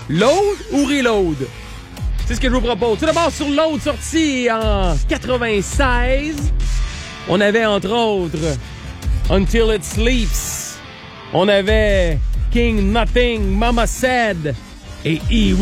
Load ou Reload? C'est ce que je vous propose. Tout d'abord, sur Load, sorti en 96, on avait, entre autres, Until It Sleeps. On avait King Nothing, Mama Said et E.